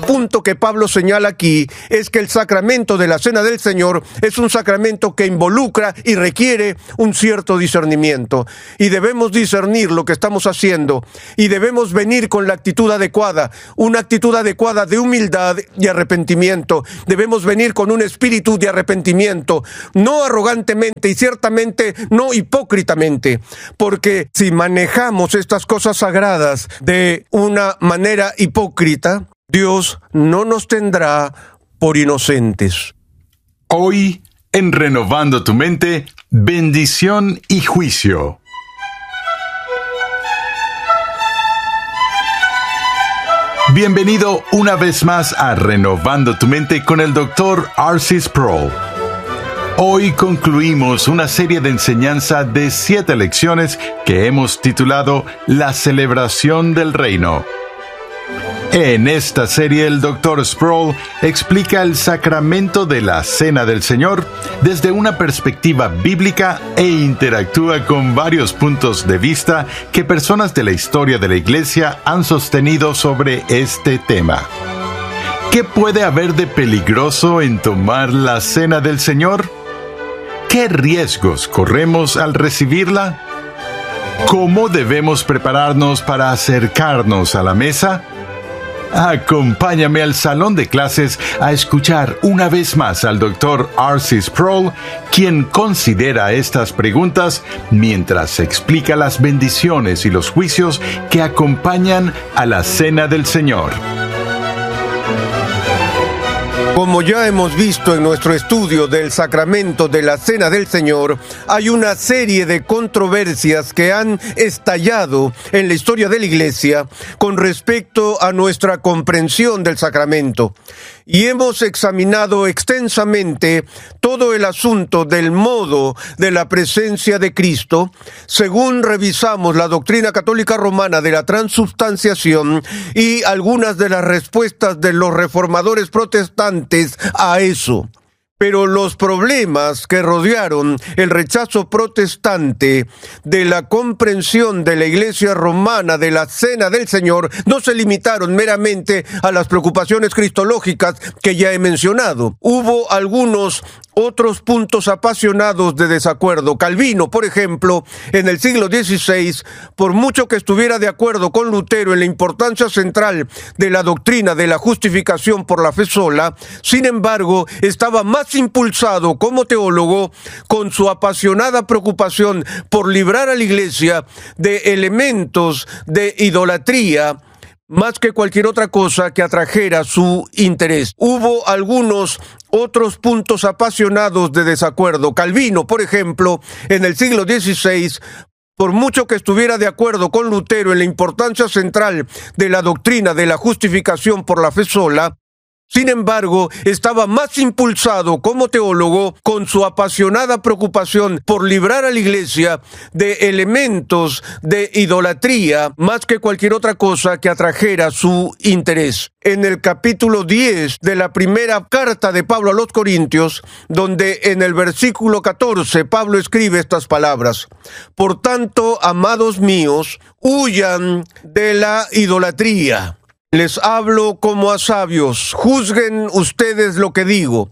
punto que Pablo señala aquí es que el sacramento de la Cena del Señor es un sacramento que involucra y requiere un cierto discernimiento. Y debemos discernir lo que estamos haciendo y debemos venir con la actitud adecuada, una actitud adecuada de humildad y arrepentimiento. Debemos venir con un espíritu de arrepentimiento, no arrogantemente y ciertamente no hipócritamente, porque si manejamos estas cosas sagradas de una manera hipócrita, Dios no nos tendrá por inocentes. Hoy, en Renovando tu Mente, bendición y juicio. Bienvenido una vez más a Renovando tu Mente con el Dr. R.C. Sproul. Hoy concluimos una serie de enseñanza de 7 lecciones que hemos titulado La celebración del reino. En esta serie, el Dr. Sproul explica el sacramento de la Cena del Señor desde una perspectiva bíblica e interactúa con varios puntos de vista que personas de la historia de la Iglesia han sostenido sobre este tema. ¿Qué puede haber de peligroso en tomar la Cena del Señor? ¿Qué riesgos corremos al recibirla? ¿Cómo debemos prepararnos para acercarnos a la mesa? Acompáñame al salón de clases a escuchar una vez más al Dr. R.C. Sproul, quien considera estas preguntas mientras explica las bendiciones y los juicios que acompañan a la Cena del Señor. Como ya hemos visto en nuestro estudio del sacramento de la Cena del Señor, hay una serie de controversias que han estallado en la historia de la Iglesia con respecto a nuestra comprensión del sacramento. Y hemos examinado extensamente todo el asunto del modo de la presencia de Cristo, según revisamos la doctrina católica romana de la transubstanciación y algunas de las respuestas de los reformadores protestantes a eso. Pero los problemas que rodearon el rechazo protestante de la comprensión de la Iglesia romana de la Cena del Señor no se limitaron meramente a las preocupaciones cristológicas que ya he mencionado. Hubo algunos otros puntos apasionados de desacuerdo. Calvino, por ejemplo, en el siglo XVI, por mucho que estuviera de acuerdo con Lutero en la importancia central de la doctrina de la justificación por la fe sola, sin embargo, estaba más impulsado como teólogo con su apasionada preocupación por librar a la Iglesia de elementos de idolatría, más que cualquier otra cosa que atrajera su interés. Hubo algunos otros puntos apasionados de desacuerdo. Calvino, por ejemplo, en el siglo XVI, por mucho que estuviera de acuerdo con Lutero en la importancia central de la doctrina de la justificación por la fe sola, sin embargo, estaba más impulsado como teólogo con su apasionada preocupación por librar a la Iglesia de elementos de idolatría, más que cualquier otra cosa que atrajera su interés. En el capítulo 10 de la primera carta de Pablo a los Corintios, donde en el versículo 14 Pablo escribe estas palabras: Por tanto, amados míos, huyan de la idolatría. Les hablo como a sabios, juzguen ustedes lo que digo.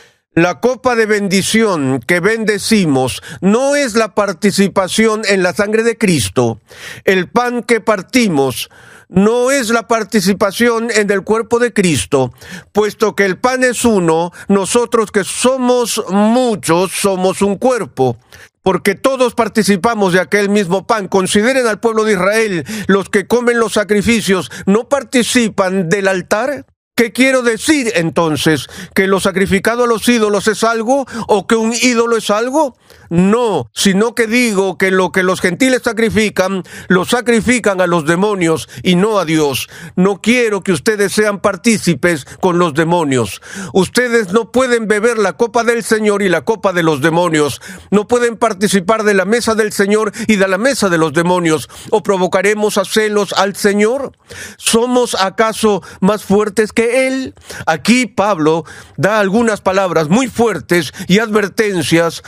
La copa de bendición que bendecimos no es la participación en la sangre de Cristo. El pan que partimos no es la participación en el cuerpo de Cristo, puesto que el pan es uno, nosotros que somos muchos somos un cuerpo. Porque todos participamos de aquel mismo pan. Consideren al pueblo de Israel, los que comen los sacrificios, ¿no participan del altar? ¿Qué quiero decir entonces? ¿Que lo sacrificado a los ídolos es algo o que un ídolo es algo? No, sino que digo que lo que los gentiles sacrifican, lo sacrifican a los demonios y no a Dios. No quiero que ustedes sean partícipes con los demonios. Ustedes no pueden beber la copa del Señor y la copa de los demonios. No pueden participar de la mesa del Señor y de la mesa de los demonios. ¿O provocaremos a celos al Señor? ¿Somos acaso más fuertes que Él? Aquí Pablo da algunas palabras muy fuertes y advertencias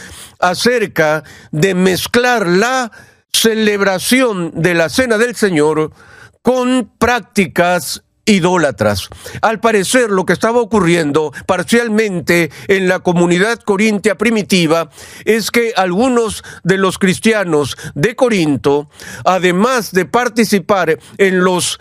acerca de mezclar la celebración de la Cena del Señor con prácticas idólatras. Al parecer, lo que estaba ocurriendo parcialmente en la comunidad corintia primitiva es que algunos de los cristianos de Corinto, además de participar en los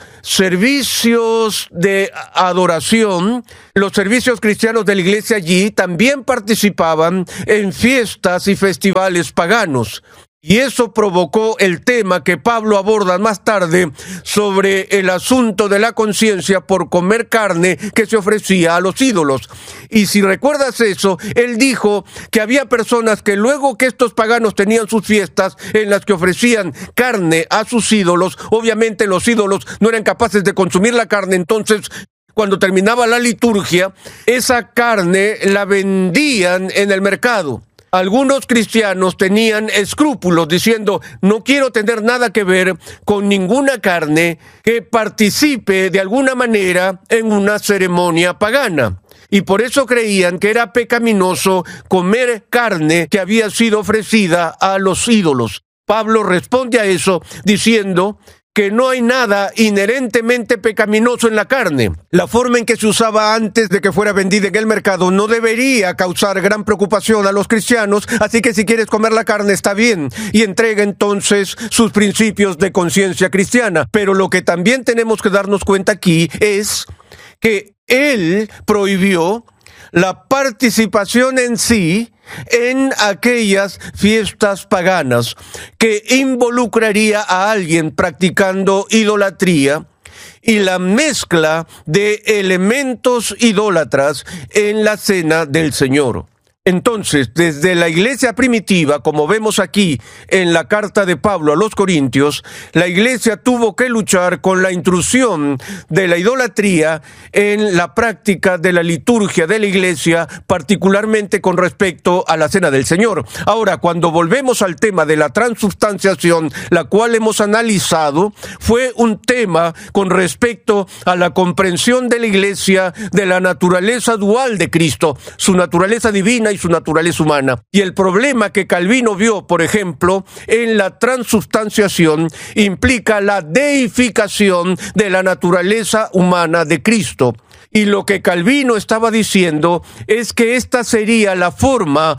servicios de adoración, los servicios cristianos de la iglesia allí, también participaban en fiestas y festivales paganos. Y eso provocó el tema que Pablo aborda más tarde sobre el asunto de la conciencia por comer carne que se ofrecía a los ídolos. Y si recuerdas eso, él dijo que había personas que luego que estos paganos tenían sus fiestas en las que ofrecían carne a sus ídolos, obviamente los ídolos no eran capaces de consumir la carne, entonces cuando terminaba la liturgia, esa carne la vendían en el mercado. Algunos cristianos tenían escrúpulos diciendo, no quiero tener nada que ver con ninguna carne que participe de alguna manera en una ceremonia pagana. Y por eso creían que era pecaminoso comer carne que había sido ofrecida a los ídolos. Pablo responde a eso diciendo que no hay nada inherentemente pecaminoso en la carne. La forma en que se usaba antes de que fuera vendida en el mercado no debería causar gran preocupación a los cristianos, así que si quieres comer la carne está bien, y entrega entonces sus principios de conciencia cristiana. Pero lo que también tenemos que darnos cuenta aquí es que él prohibió la participación en sí en aquellas fiestas paganas que involucraría a alguien practicando idolatría y la mezcla de elementos idólatras en la cena del Señor. Entonces, desde la iglesia primitiva, como vemos aquí en la carta de Pablo a los Corintios, la iglesia tuvo que luchar con la intrusión de la idolatría en la práctica de la liturgia de la iglesia, particularmente con respecto a la cena del Señor. Ahora, cuando volvemos al tema de la transubstanciación, la cual hemos analizado, fue un tema con respecto a la comprensión de la iglesia de la naturaleza dual de Cristo, su naturaleza divina y su naturaleza humana. Y el problema que Calvino vio, por ejemplo, en la transubstanciación, implica la deificación de la naturaleza humana de Cristo. Y lo que Calvino estaba diciendo es que esta sería la forma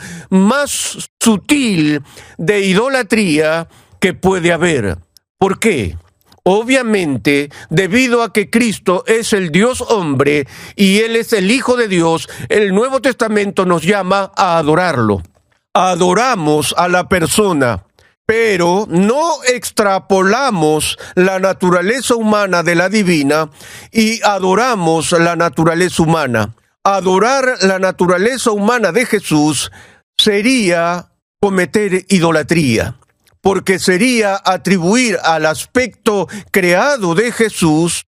más sutil de idolatría que puede haber. ¿Por qué? Obviamente, debido a que Cristo es el Dios hombre y Él es el Hijo de Dios, el Nuevo Testamento nos llama a adorarlo. Adoramos a la persona, pero no extrapolamos la naturaleza humana de la divina y adoramos la naturaleza humana. Adorar la naturaleza humana de Jesús sería cometer idolatría, porque sería atribuir al aspecto creado de Jesús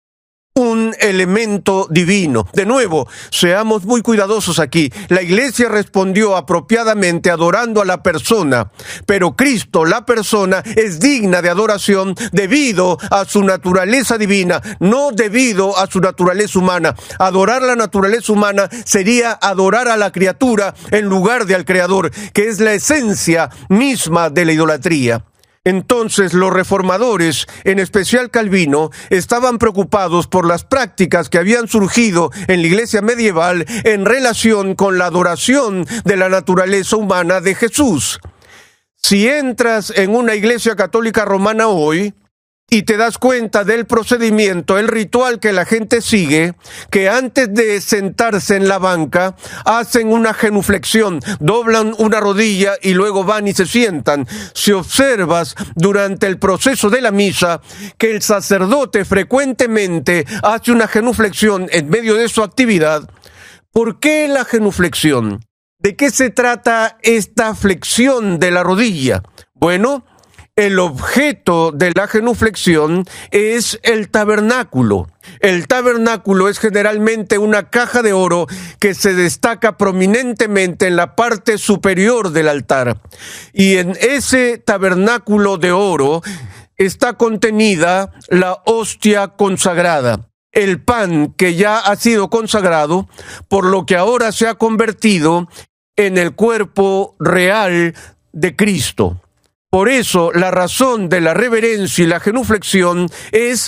un elemento divino. De nuevo, seamos muy cuidadosos aquí. La iglesia respondió apropiadamente adorando a la persona, pero Cristo, la persona, es digna de adoración debido a su naturaleza divina, no debido a su naturaleza humana. Adorar la naturaleza humana sería adorar a la criatura en lugar de al Creador, que es la esencia misma de la idolatría. Entonces los reformadores, en especial Calvino, estaban preocupados por las prácticas que habían surgido en la iglesia medieval en relación con la adoración de la naturaleza humana de Jesús. Si entras en una iglesia católica romana hoy y te das cuenta del procedimiento, el ritual que la gente sigue, que antes de sentarse en la banca, hacen una genuflexión, doblan una rodilla y luego van y se sientan. Si observas durante el proceso de la misa que el sacerdote frecuentemente hace una genuflexión en medio de su actividad, ¿por qué la genuflexión? ¿De qué se trata esta flexión de la rodilla? Bueno, el objeto de la genuflexión es el tabernáculo. El tabernáculo es generalmente una caja de oro que se destaca prominentemente en la parte superior del altar. Y en ese tabernáculo de oro está contenida la hostia consagrada, el pan que ya ha sido consagrado, por lo que ahora se ha convertido en el cuerpo real de Cristo. Por eso, la razón de la reverencia y la genuflexión es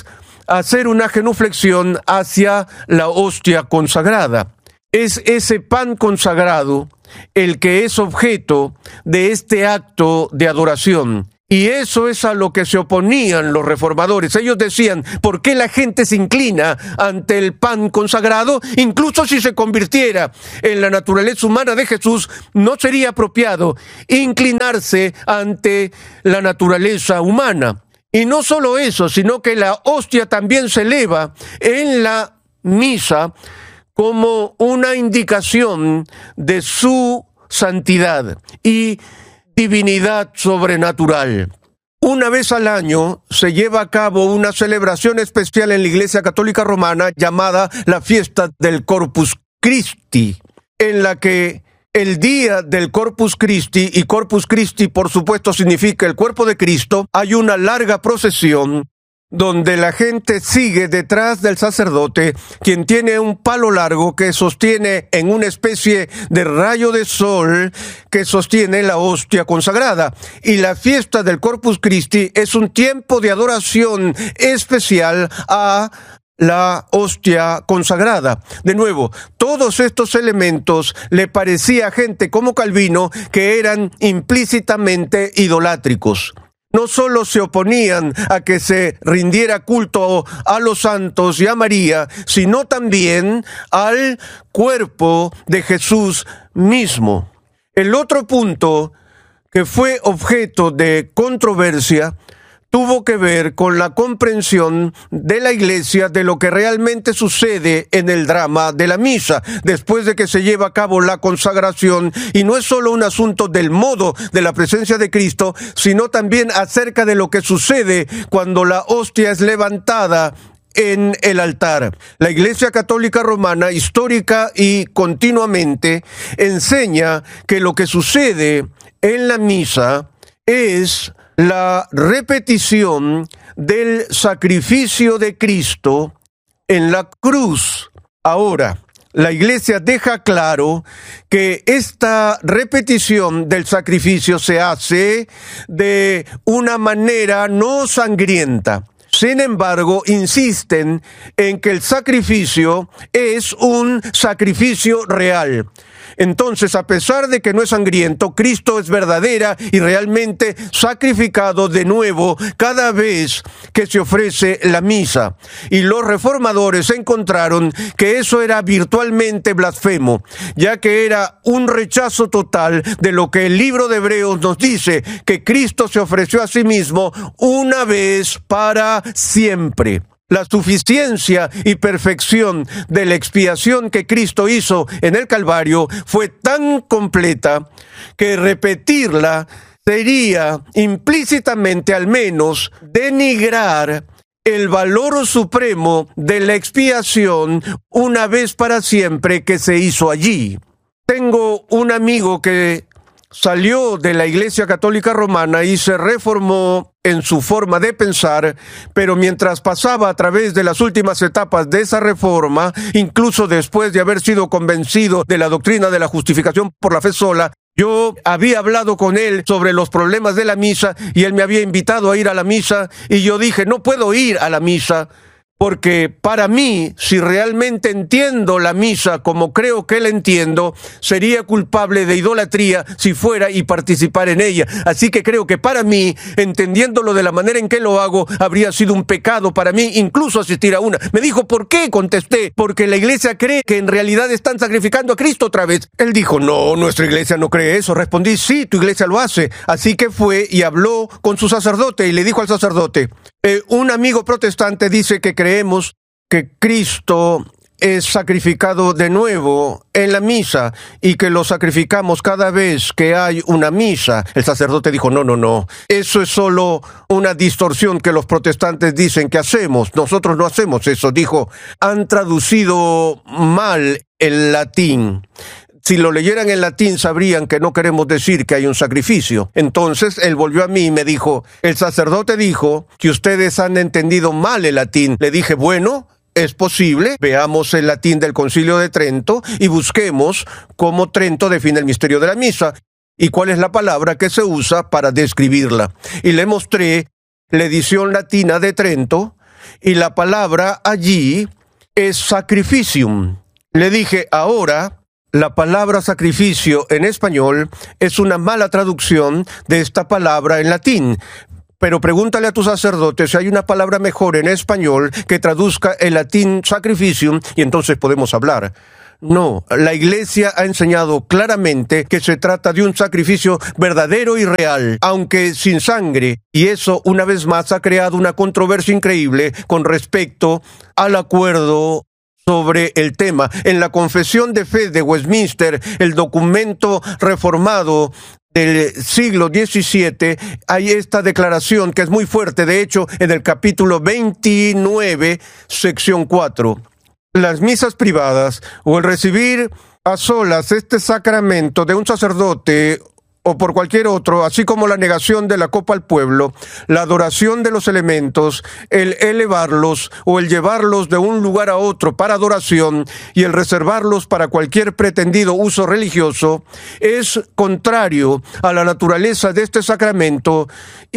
hacer una genuflexión hacia la hostia consagrada. Es ese pan consagrado el que es objeto de este acto de adoración. Y eso es a lo que se oponían los reformadores. Ellos decían, ¿por qué la gente se inclina ante el pan consagrado? Incluso si se convirtiera en la naturaleza humana de Jesús, no sería apropiado inclinarse ante la naturaleza humana. Y no solo eso, sino que la hostia también se eleva en la misa como una indicación de su santidad y divinidad sobrenatural. Una vez al año se lleva a cabo una celebración especial en la Iglesia Católica Romana llamada la Fiesta del Corpus Christi, en la que el día del Corpus Christi, y Corpus Christi por supuesto significa el cuerpo de Cristo, hay una larga procesión donde la gente sigue detrás del sacerdote, quien tiene un palo largo que sostiene en una especie de rayo de sol que sostiene la hostia consagrada. Y la fiesta del Corpus Christi es un tiempo de adoración especial a la hostia consagrada. De nuevo, todos estos elementos le parecía a gente como Calvino que eran implícitamente idolátricos. No solo se oponían a que se rindiera culto a los santos y a María, sino también al cuerpo de Jesús mismo. El otro punto que fue objeto de controversia tuvo que ver con la comprensión de la Iglesia de lo que realmente sucede en el drama de la misa, después de que se lleva a cabo la consagración, y no es solo un asunto del modo de la presencia de Cristo, sino también acerca de lo que sucede cuando la hostia es levantada en el altar. La Iglesia Católica Romana, histórica y continuamente, enseña que lo que sucede en la misa es la repetición del sacrificio de Cristo en la cruz. Ahora, la Iglesia deja claro que esta repetición del sacrificio se hace de una manera no sangrienta. Sin embargo, insisten en que el sacrificio es un sacrificio real. Entonces, a pesar de que no es sangriento, Cristo es verdadera y realmente sacrificado de nuevo cada vez que se ofrece la misa. Y los reformadores encontraron que eso era virtualmente blasfemo, ya que era un rechazo total de lo que el libro de Hebreos nos dice, que Cristo se ofreció a sí mismo una vez para siempre. La suficiencia y perfección de la expiación que Cristo hizo en el Calvario fue tan completa que repetirla sería implícitamente al menos denigrar el valor supremo de la expiación una vez para siempre que se hizo allí. Tengo un amigo que salió de la Iglesia Católica Romana y se reformó en su forma de pensar, pero mientras pasaba a través de las últimas etapas de esa reforma, incluso después de haber sido convencido de la doctrina de la justificación por la fe sola, yo había hablado con él sobre los problemas de la misa y él me había invitado a ir a la misa y yo dije, no puedo ir a la misa porque para mí, si realmente entiendo la misa como creo que la entiendo, sería culpable de idolatría si fuera y participar en ella. Así que creo que para mí, entendiéndolo de la manera en que lo hago, habría sido un pecado para mí incluso asistir a una. Me dijo, ¿por qué? Contesté, porque la iglesia cree que en realidad están sacrificando a Cristo otra vez. Él dijo, no, nuestra iglesia no cree eso. Respondí, sí, tu iglesia lo hace. Así que fue y habló con su sacerdote y le dijo al sacerdote, un amigo protestante dice que creemos que Cristo es sacrificado de nuevo en la misa y que lo sacrificamos cada vez que hay una misa. El sacerdote dijo, no, eso es solo una distorsión que los protestantes dicen que hacemos. Nosotros no hacemos eso. Dijo, han traducido mal el latín. Si lo leyeran en latín sabrían que no queremos decir que hay un sacrificio. Entonces él volvió a mí y me dijo, el sacerdote dijo que ustedes han entendido mal el latín. Le dije, bueno, es posible, veamos el latín del Concilio de Trento y busquemos cómo Trento define el misterio de la misa y cuál es la palabra que se usa para describirla. Y le mostré la edición latina de Trento y la palabra allí es sacrificium. Le dije, ahora, la palabra sacrificio en español es una mala traducción de esta palabra en latín. Pero pregúntale a tu sacerdote si hay una palabra mejor en español que traduzca el latín sacrificium y entonces podemos hablar. No, la Iglesia ha enseñado claramente que se trata de un sacrificio verdadero y real, aunque sin sangre, y eso una vez más ha creado una controversia increíble con respecto al acuerdo sobre el tema. En la Confesión de Fe de Westminster, el documento reformado del siglo XVII, hay esta declaración que es muy fuerte. De hecho, en el capítulo 29, sección 4, las misas privadas o el recibir a solas este sacramento de un sacerdote o por cualquier otro, así como la negación de la copa al pueblo, la adoración de los elementos, el elevarlos o el llevarlos de un lugar a otro para adoración y el reservarlos para cualquier pretendido uso religioso, es contrario a la naturaleza de este sacramento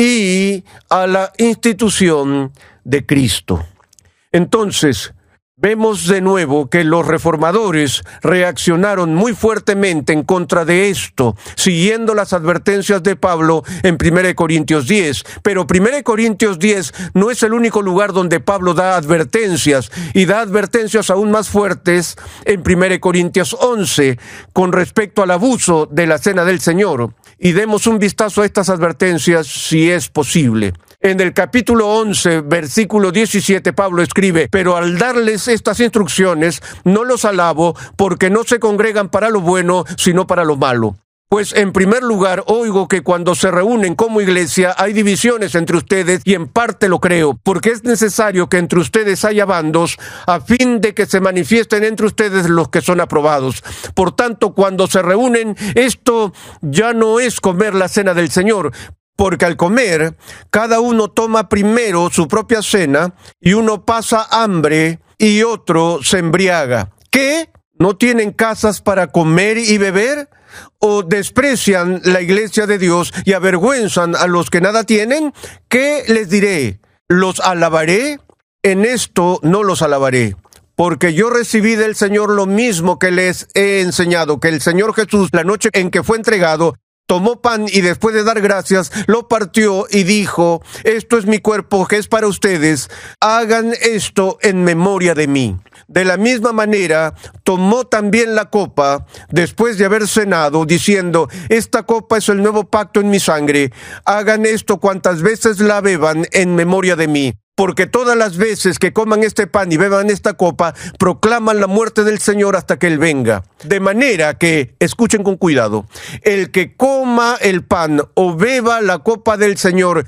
y a la institución de Cristo. Entonces, vemos de nuevo que los reformadores reaccionaron muy fuertemente en contra de esto, siguiendo las advertencias de Pablo en 1 Corintios 10. Pero 1 Corintios 10 no es el único lugar donde Pablo da advertencias, y da advertencias aún más fuertes en 1 Corintios 11 con respecto al abuso de la Cena del Señor. Y demos un vistazo a estas advertencias si es posible. En el capítulo 11, versículo 17, Pablo escribe: pero al darles estas instrucciones, no los alabo, porque no se congregan para lo bueno, sino para lo malo. Pues en primer lugar, oigo que cuando se reúnen como iglesia hay divisiones entre ustedes, y en parte lo creo, porque es necesario que entre ustedes haya bandos, a fin de que se manifiesten entre ustedes los que son aprobados. Por tanto, cuando se reúnen, esto ya no es comer la cena del Señor, porque al comer, cada uno toma primero su propia cena, y uno pasa hambre y otro se embriaga. ¿Qué? ¿No tienen casas para comer y beber? ¿O desprecian la iglesia de Dios y avergüenzan a los que nada tienen? ¿Qué les diré? ¿Los alabaré? En esto no los alabaré, porque yo recibí del Señor lo mismo que les he enseñado, que el Señor Jesús, la noche en que fue entregado, tomó pan y después de dar gracias, lo partió y dijo: esto es mi cuerpo que es para ustedes, hagan esto en memoria de mí. De la misma manera, tomó también la copa después de haber cenado, diciendo: esta copa es el nuevo pacto en mi sangre, hagan esto cuantas veces la beban en memoria de mí. Porque todas las veces que coman este pan y beban esta copa, proclaman la muerte del Señor hasta que Él venga. De manera que, escuchen con cuidado, el que coma el pan o beba la copa del Señor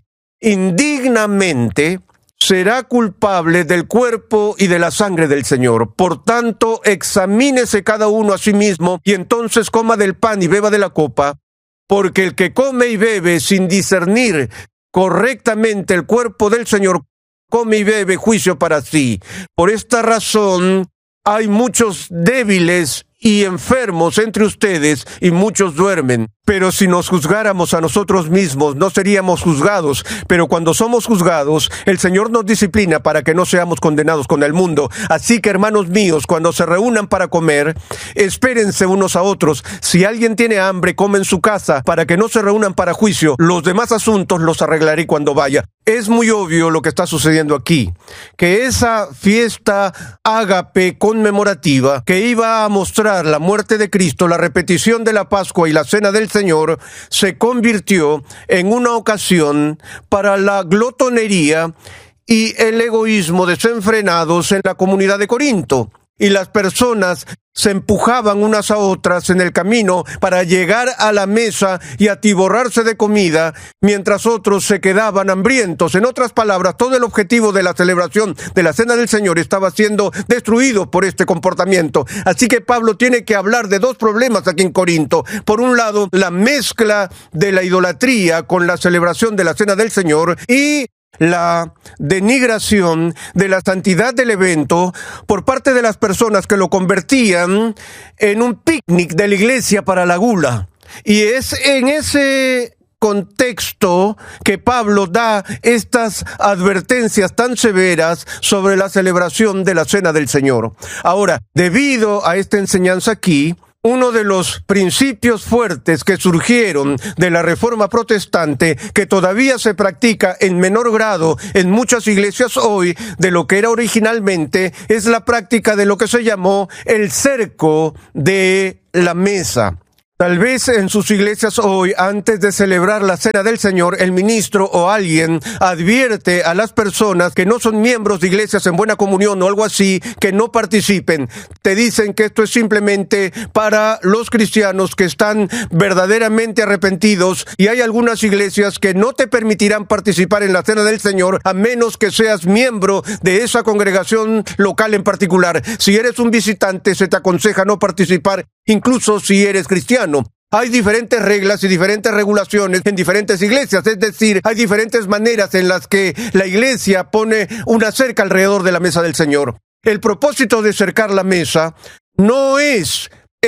indignamente, será culpable del cuerpo y de la sangre del Señor. Por tanto, examínese cada uno a sí mismo, y entonces coma del pan y beba de la copa, porque el que come y bebe sin discernir correctamente el cuerpo del Señor, come y bebe juicio para sí. Por esta razón hay muchos débiles y enfermos entre ustedes, y muchos duermen. Pero si nos juzgáramos a nosotros mismos, no seríamos juzgados. Pero cuando somos juzgados, el Señor nos disciplina para que no seamos condenados con el mundo. Así que, hermanos míos, cuando se reúnan para comer, espérense unos a otros. Si alguien tiene hambre, come en su casa, para que no se reúnan para juicio. Los demás asuntos los arreglaré cuando vaya. Es muy obvio lo que está sucediendo aquí, que esa fiesta ágape conmemorativa que iba a mostrar la muerte de Cristo, la repetición de la Pascua y la Cena del Señor, se convirtió en una ocasión para la glotonería y el egoísmo desenfrenados en la comunidad de Corinto. Y las personas se empujaban unas a otras en el camino para llegar a la mesa y atiborrarse de comida, mientras otros se quedaban hambrientos. En otras palabras, todo el objetivo de la celebración de la Cena del Señor estaba siendo destruido por este comportamiento. Así que Pablo tiene que hablar de dos problemas aquí en Corinto. Por un lado, la mezcla de la idolatría con la celebración de la Cena del Señor, y la denigración de la santidad del evento por parte de las personas que lo convertían en un picnic de la iglesia para la gula. Y es en ese contexto que Pablo da estas advertencias tan severas sobre la celebración de la Cena del Señor. Ahora, debido a esta enseñanza aquí, uno de los principios fuertes que surgieron de la Reforma Protestante, que todavía se practica en menor grado en muchas iglesias hoy de lo que era originalmente, es la práctica de lo que se llamó el cerco de la mesa. Tal vez en sus iglesias hoy, antes de celebrar la Cena del Señor, el ministro o alguien advierte a las personas que no son miembros de iglesias en buena comunión o algo así, que no participen. Te dicen que esto es simplemente para los cristianos que están verdaderamente arrepentidos, y hay algunas iglesias que no te permitirán participar en la Cena del Señor a menos que seas miembro de esa congregación local en particular. Si eres un visitante, se te aconseja no participar, incluso si eres cristiano. Hay diferentes reglas y diferentes regulaciones en diferentes iglesias, es decir, hay diferentes maneras en las que la iglesia pone una cerca alrededor de la mesa del Señor. El propósito de cercar la mesa no es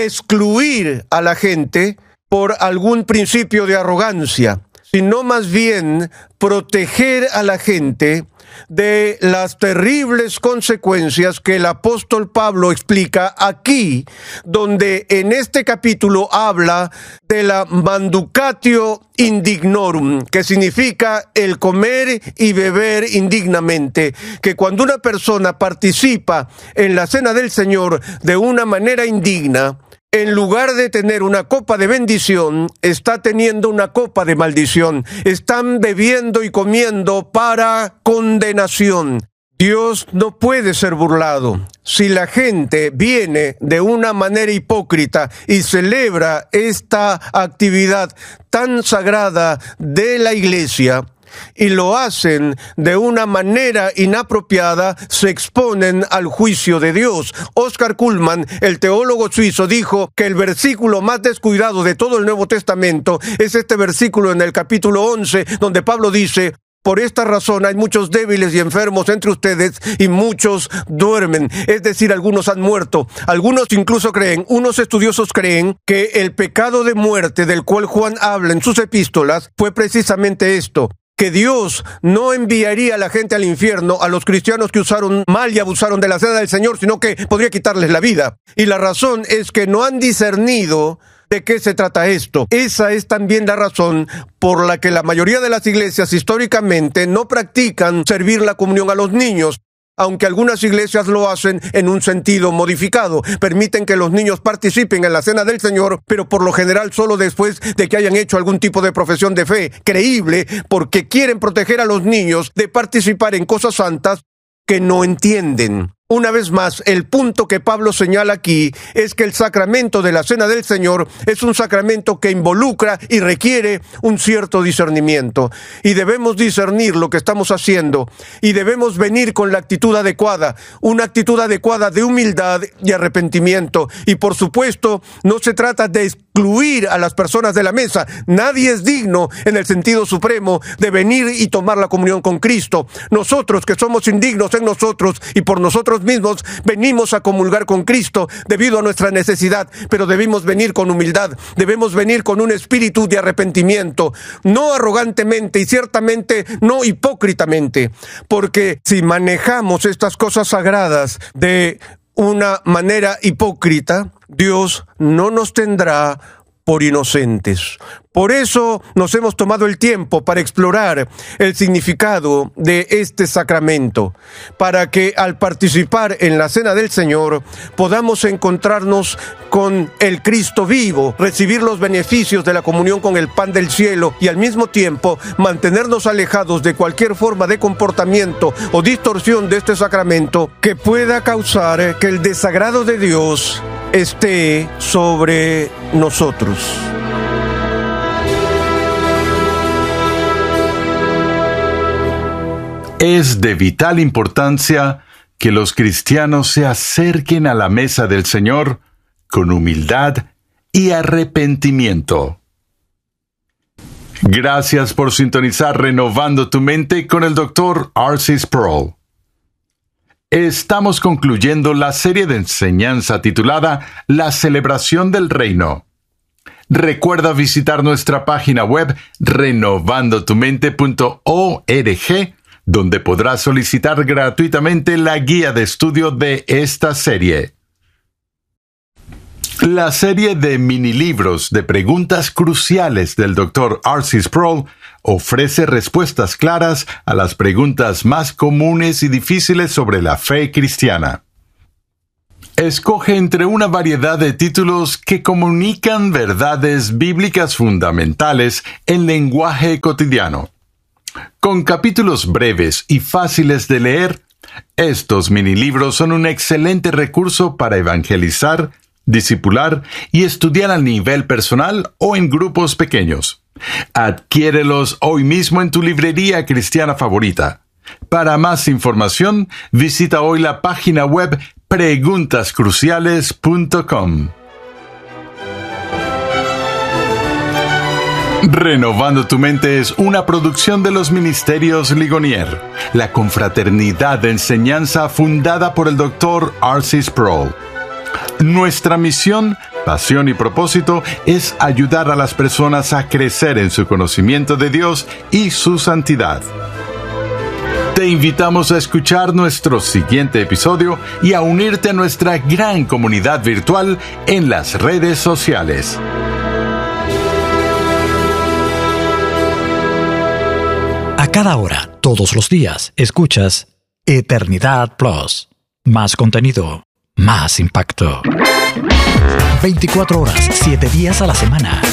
excluir a la gente por algún principio de arrogancia, sino más bien proteger a la gente de las terribles consecuencias que el apóstol Pablo explica aquí, donde en este capítulo habla de la manducatio indignorum, que significa el comer y beber indignamente, que cuando una persona participa en la cena del Señor de una manera indigna, en lugar de tener una copa de bendición, está teniendo una copa de maldición. Están bebiendo y comiendo para condenación. Dios no puede ser burlado. Si la gente viene de una manera hipócrita y celebra esta actividad tan sagrada de la iglesia, y lo hacen de una manera inapropiada, se exponen al juicio de Dios. Oscar Cullmann, el teólogo suizo, dijo que el versículo más descuidado de todo el Nuevo Testamento es este versículo en el capítulo 11, donde Pablo dice: por esta razón hay muchos débiles y enfermos entre ustedes y muchos duermen. Es decir, algunos han muerto. Algunos incluso creen, unos estudiosos creen, que el pecado de muerte del cual Juan habla en sus epístolas fue precisamente esto: que Dios no enviaría a la gente al infierno, a los cristianos que usaron mal y abusaron de la cena del Señor, sino que podría quitarles la vida. Y la razón es que no han discernido de qué se trata esto. Esa es también la razón por la que la mayoría de las iglesias históricamente no practican servir la comunión a los niños, aunque algunas iglesias lo hacen en un sentido modificado. Permiten que los niños participen en la cena del Señor, pero por lo general solo después de que hayan hecho algún tipo de profesión de fe creíble, porque quieren proteger a los niños de participar en cosas santas que no entienden. Una vez más, el punto que Pablo señala aquí es que el sacramento de la Cena del Señor es un sacramento que involucra y requiere un cierto discernimiento. Y debemos discernir lo que estamos haciendo y debemos venir con la actitud adecuada, una actitud adecuada de humildad y arrepentimiento. Y por supuesto, no se trata de excluir a las personas de la mesa. Nadie es digno en el sentido supremo de venir y tomar la comunión con Cristo. Nosotros que somos indignos en nosotros y por nosotros mismos venimos a comulgar con Cristo debido a nuestra necesidad, pero debemos venir con humildad, debemos venir con un espíritu de arrepentimiento, no arrogantemente y ciertamente no hipócritamente, porque si manejamos estas cosas sagradas de una manera hipócrita, Dios no nos tendrá por inocentes. Por eso nos hemos tomado el tiempo para explorar el significado de este sacramento, para que al participar en la Cena del Señor podamos encontrarnos con el Cristo vivo, recibir los beneficios de la comunión con el pan del cielo y al mismo tiempo mantenernos alejados de cualquier forma de comportamiento o distorsión de este sacramento que pueda causar que el desagrado de Dios esté sobre nosotros. Es de vital importancia que los cristianos se acerquen a la mesa del Señor con humildad y arrepentimiento. Gracias por sintonizar Renovando tu Mente con el Dr. R.C. Sproul. Estamos concluyendo la serie de enseñanza titulada La celebración del reino. Recuerda visitar nuestra página web renovandotumente.org, donde podrás solicitar gratuitamente la guía de estudio de esta serie. La serie de minilibros de preguntas cruciales del Dr. R.C. Sproul ofrece respuestas claras a las preguntas más comunes y difíciles sobre la fe cristiana. Escoge entre una variedad de títulos que comunican verdades bíblicas fundamentales en lenguaje cotidiano. Con capítulos breves y fáciles de leer, estos minilibros son un excelente recurso para evangelizar, discipular y estudiar a nivel personal o en grupos pequeños. Adquiérelos hoy mismo en tu librería cristiana favorita. Para más información, visita hoy la página web preguntascruciales.com. Renovando tu Mente es una producción de los Ministerios Ligonier, la confraternidad de enseñanza fundada por el Dr. R.C. Sproul. Nuestra misión, pasión y propósito es ayudar a las personas a crecer en su conocimiento de Dios y su santidad. Te invitamos a escuchar nuestro siguiente episodio y a unirte a nuestra gran comunidad virtual en las redes sociales. A cada hora, todos los días, escuchas Eternidad Plus. Más contenido, más impacto. 24 horas, 7 días a la semana.